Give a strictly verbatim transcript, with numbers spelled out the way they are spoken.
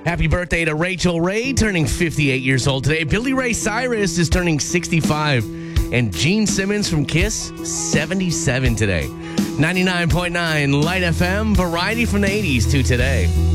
Happy birthday to Rachel Ray, turning fifty-eight years old today. Billy Ray Cyrus is turning sixty-five. And Gene Simmons from Kiss, seventy-seven today. ninety-nine point nine Light F M, variety from the eighties to today.